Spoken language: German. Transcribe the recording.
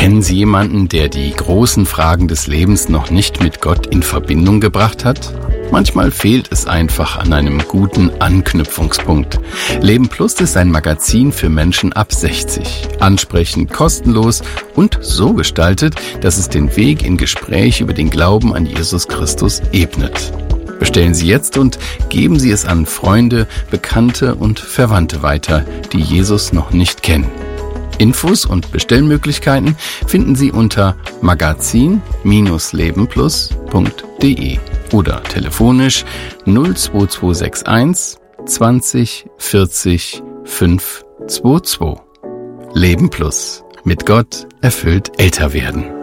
Kennen Sie jemanden, der die großen Fragen des Lebens noch nicht mit Gott in Verbindung gebracht hat? Manchmal fehlt es einfach an einem guten Anknüpfungspunkt. Leben Plus ist ein Magazin für Menschen ab 60. Ansprechend, kostenlos und so gestaltet, dass es den Weg in Gespräch über den Glauben an Jesus Christus ebnet. Bestellen Sie jetzt und geben Sie es an Freunde, Bekannte und Verwandte weiter, die Jesus noch nicht kennen. Infos und Bestellmöglichkeiten finden Sie unter magazin-lebenplus.de oder telefonisch 02261 20 40 522. Leben Plus. Mit Gott erfüllt älter werden.